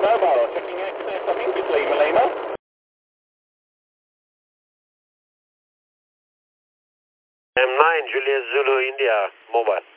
Mobile, checking access, I think it's Lima Lima. M9, Juliet Zulu, India, mobile.